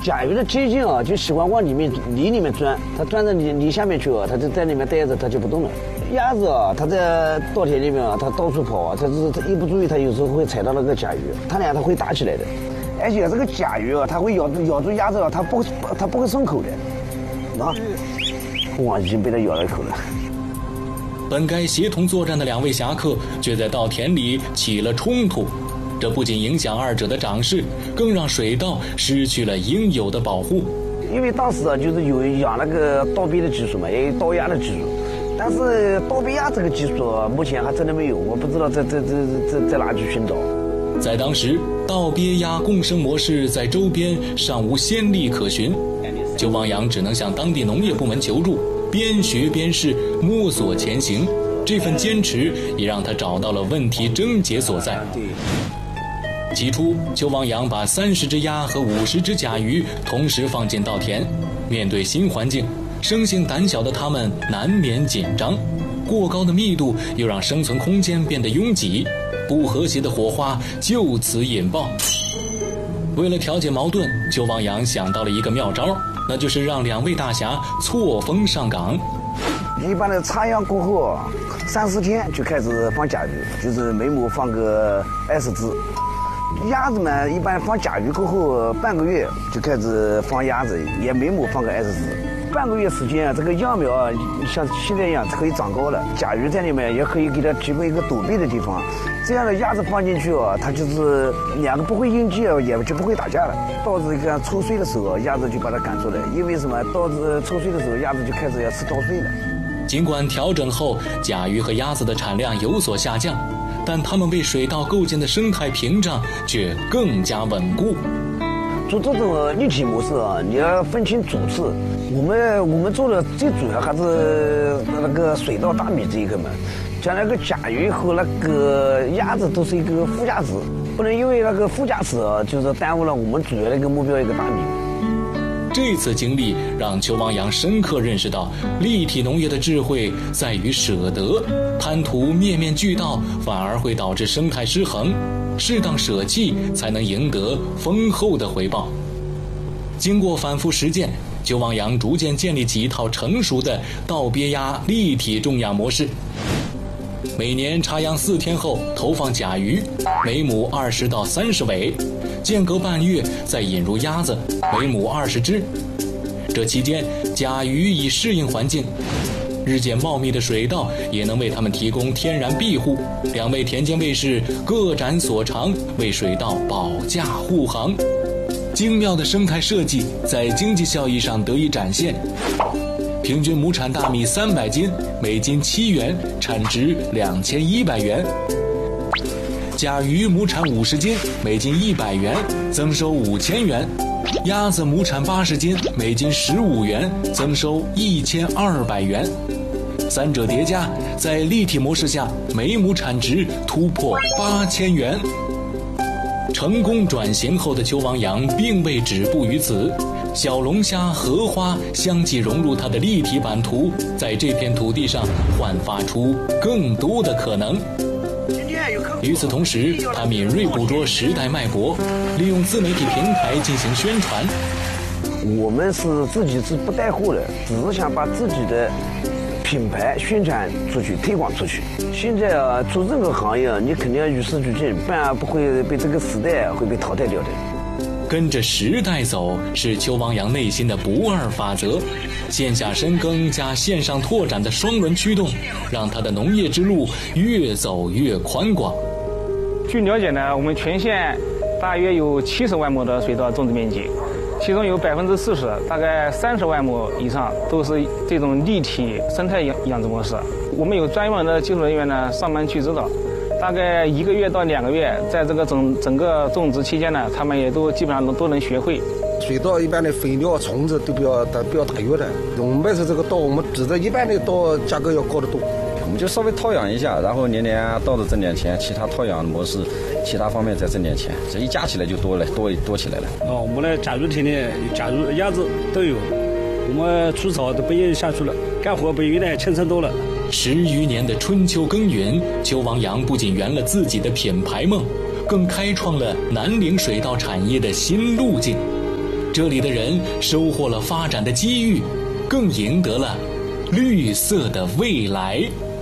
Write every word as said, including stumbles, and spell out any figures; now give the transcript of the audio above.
甲鱼的接近啊，就喜欢往里面泥里面钻，它钻到泥泥下面去啊，它就在里面待着，它就不动了。鸭子啊，它在稻田里面啊，它到处跑啊，它是它一不注意，它有时候会踩到那个甲鱼，它俩它会打起来的。而且这个甲鱼啊，它会咬咬住鸭子啊，它不它不会松口的，啊，哇，已经被它咬了一口了。 本该协同作战的两位侠客，却在稻田里起了冲突。这不仅影响二者的长势，更让水稻失去了应有的保护。 因为当时啊，就是有养那个倒鳖的技术嘛，也有倒鸭的技术，但是倒鳖鸭这个技术啊，目前还真的没有，我不知道在在在在在哪去寻找。在当时，倒鳖鸭共生模式在周边尚无先例可循， 邱王阳只能向当地农业部门求助，边学边试，摸索前行。这份坚持也让他找到了问题症结所在。起初，邱王阳把三十只鸭和五十只甲鱼同时放进稻田，面对新环境，生性胆小的他们难免紧张。过高的密度又让生存空间变得拥挤，不和谐的火花就此引爆。为了调解矛盾，邱王阳想到了一个妙招，那就是让两位大侠错峰上岗。 一般的插秧过后三四天就开始放甲鱼，就是每亩放个二十只。鸭子们一般放甲鱼过后半个月就开始放鸭子，也每亩放个二十只。半个月时间啊，这个秧苗啊，像现在一样可以长高了。甲鱼在里面也可以给它提供一个躲避的地方。这样的鸭子放进去啊，它就是两个不会应激啊，也就不会打架了。稻子刚抽穗的时候，鸭子就把它赶出来，因为什么？稻子抽穗的时候，鸭子就开始要吃稻穗了。 尽管调整后，甲鱼和鸭子的产量有所下降，但它们为水稻构建的生态屏障却更加稳固。 做这种立体模式啊，你要分清主次。我们我们做的最主要还是那个水稻大米这一个嘛，像那个甲鱼和那个鸭子都是一个附加值，不能因为那个附加值啊，就是耽误了我们主要的一个目标一个大米。 这次经历让邱王阳深刻认识到，立体农业的智慧在于舍得，贪图面面俱到反而会导致生态失衡，适当舍弃才能赢得丰厚的回报。经过反复实践，邱王阳逐渐建立起一套成熟的倒鳖鸭立体种养模式。每年插秧四天后投放甲鱼，每亩二十到三十尾，间隔半月再引入鸭子，每亩二十只。这期间，甲鱼已适应环境，日渐茂密的水稻也能为它们提供天然庇护。两位田间卫士各展所长，为水稻保驾护航。精妙的生态设计在经济效益上得以展现。平均亩产大米三百斤，每斤七元，产值两千一百元。甲鱼亩产五十斤，每斤一百元，增收五千元。鸭子亩产八十斤，每斤十五元，增收一千二百元。三者叠加，在立体模式下，每亩产值突破八千元。成功转型后的邱王阳并未止步于此，小龙虾、荷花相继融入他的立体版图，在这片土地上焕发出更多的可能。与此同时，他敏锐捕捉时代脉搏，利用自媒体平台进行宣传。 我们是自己是不带货的，只是想把自己的品牌宣传出去，推广出去。现在啊，做任何行业啊，你肯定要与时俱进，不然不会被这个时代会被淘汰掉的。 跟着时代走是邱王阳内心的不二法则，线下深耕加线上拓展的双轮驱动，让他的农业之路越走越宽广。 据了解呢，我们全县大约有七十万亩的水稻种植面积，其中有百分之四十，大概三十万亩以上都是这种立体生态养养殖模式。我们有专门的技术人员呢上门去指导，大概一个月到两个月，在这个整整个种植期间呢，他们也都基本上都都能学会。 水稻一般的肥料、虫子都比较大，比较大约的。我们卖出这个稻，我们比这一般的稻价格要高得多。 我们就稍微套养一下，然后年年稻子挣点钱，其他套养的模式，其他方面再挣点钱，这一加起来就多了，多多起来了。 哦，我们的甲鱼田里，甲鱼、鸭子都有，我们除草都不愿意下去了，干活比原来轻松多了。 十余年的春秋耕耘，邱王阳不仅圆了自己的品牌梦，更开创了南陵水稻产业的新路径。 这里的人收获了发展的机遇，更赢得了绿色的未来。